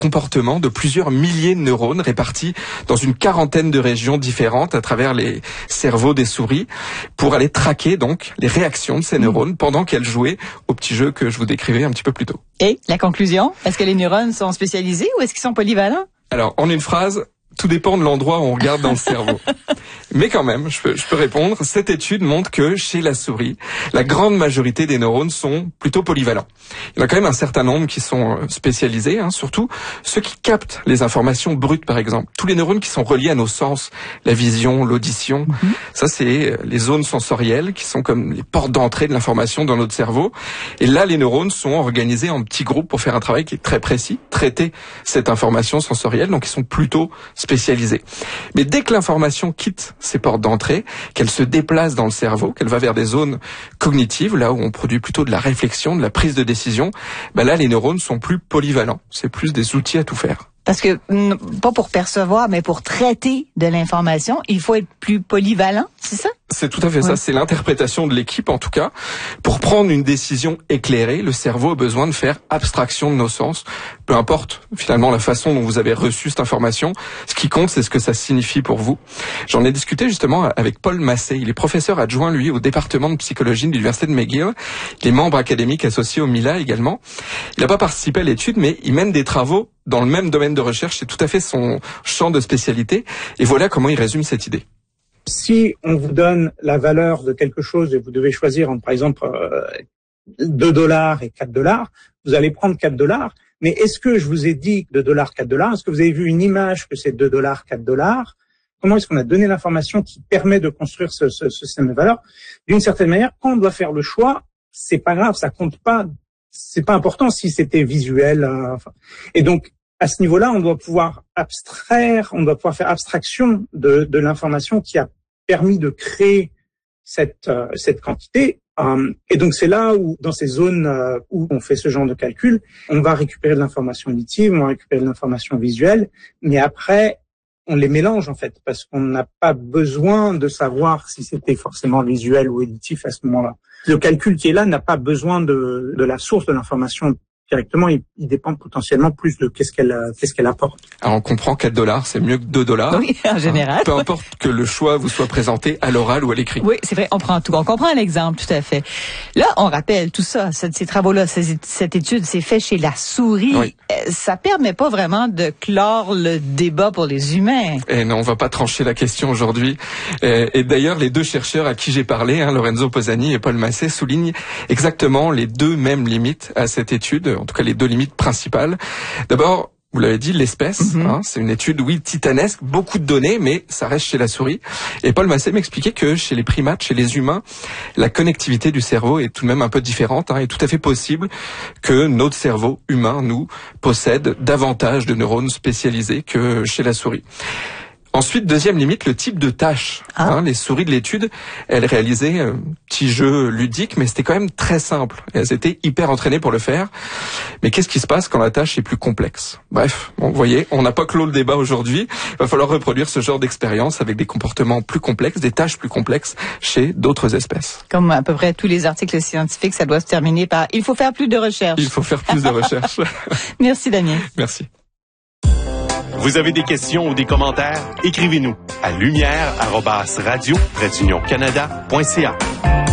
comportement de plusieurs milliers de neurones répartis dans une quarantaine de régions différentes à travers les cerveaux des souris pour aller traquer donc les réactions de ces neurones pendant qu'elles jouaient au petit jeu que je vous décrivais un petit peu plus tôt. Et la conclusion, est-ce que les neurones sont spécialisés ou est-ce qu'ils sont polyvalents? Alors, en une phrase, tout dépend de l'endroit où on regarde dans le cerveau. Mais quand même, je peux répondre, cette étude montre que chez la souris, la grande majorité des neurones sont plutôt polyvalents. Il y en a quand même un certain nombre qui sont spécialisés, surtout ceux qui captent les informations brutes, par exemple. Tous les neurones qui sont reliés à nos sens, la vision, l'audition, ça c'est les zones sensorielles qui sont comme les portes d'entrée de l'information dans notre cerveau. Et là, les neurones sont organisés en petits groupes pour faire un travail qui est très précis, traiter cette information sensorielle, donc ils sont plutôt spécialisés. Mais dès que l'information quitte ces portes d'entrée, qu'elle se déplace dans le cerveau, qu'elle va vers des zones cognitives, là où on produit plutôt de la réflexion, de la prise de décision, là les neurones sont plus polyvalents. C'est plus des outils à tout faire. Parce que, pas pour percevoir, mais pour traiter de l'information, il faut être plus polyvalent, c'est ça? C'est tout à fait ça, c'est l'interprétation de l'équipe en tout cas. Pour prendre une décision éclairée, le cerveau a besoin de faire abstraction de nos sens. Peu importe finalement la façon dont vous avez reçu cette information, ce qui compte c'est ce que ça signifie pour vous. J'en ai discuté justement avec Paul Massé, il est professeur adjoint lui au département de psychologie de l'université de McGill. Il est membre académique associé au MILA également. Il n'a pas participé à l'étude mais il mène des travaux dans le même domaine de recherche, c'est tout à fait son champ de spécialité. Et voilà comment il résume cette idée. Si on vous donne la valeur de quelque chose et vous devez choisir entre, par exemple, $2 et $4, vous allez prendre $4. Mais est-ce que je vous ai dit $2, $4? Est-ce que vous avez vu une image que c'est $2, $4? Comment est-ce qu'on a donné l'information qui permet de construire ce système de valeurs? D'une certaine manière, quand on doit faire le choix, c'est pas grave, ça compte pas. C'est pas important si c'était visuel. Et donc, à ce niveau-là, on doit pouvoir faire abstraction de l'information qui a permis de créer cette quantité. Et donc, c'est là où, dans ces zones où on fait ce genre de calcul, on va récupérer de l'information auditive, on va récupérer de l'information visuelle, mais après, on les mélange en fait, parce qu'on n'a pas besoin de savoir si c'était forcément visuel ou auditif à ce moment-là. Le calcul qui est là n'a pas besoin de la source de l'information directement, il dépend potentiellement plus de qu'est-ce qu'elle apporte. Alors on comprend $4, c'est mieux que $2. Oui, en général. Peu importe que le choix vous soit présenté à l'oral ou à l'écrit. Oui, c'est vrai, on prend tout. On comprend l'exemple, tout à fait. Là, on rappelle tout ça, ces travaux-là, cette étude s'est faite chez la souris. Oui. Ça permet pas vraiment de clore le débat pour les humains. Et non, on va pas trancher la question aujourd'hui. Et d'ailleurs, les deux chercheurs à qui j'ai parlé, Lorenzo Posani et Paul Massé, soulignent exactement les deux mêmes limites à cette étude, en tout cas les deux limites principales. D'abord, vous l'avez dit, l'espèce, c'est une étude, oui, titanesque, beaucoup de données, mais ça reste chez la souris. Et Paul Massé m'expliquait que chez les primates, chez les humains, la connectivité du cerveau est tout de même un peu différente. Il est tout à fait possible que notre cerveau humain, nous, possède davantage de neurones spécialisés que chez la souris. Ensuite, deuxième limite, le type de tâche. Les souris de l'étude, elles réalisaient un petit jeu ludique, mais c'était quand même très simple. Et elles étaient hyper entraînées pour le faire. Mais qu'est-ce qui se passe quand la tâche est plus complexe? Bref, vous voyez, on n'a pas clos le débat aujourd'hui. Il va falloir reproduire ce genre d'expérience avec des comportements plus complexes, des tâches plus complexes chez d'autres espèces. Comme à peu près tous les articles scientifiques, ça doit se terminer par « il faut faire plus de recherches ». Il faut faire plus de recherches. Merci Damien. Merci. Vous avez des questions ou des commentaires? Écrivez-nous à lumière@radio-canada.ca.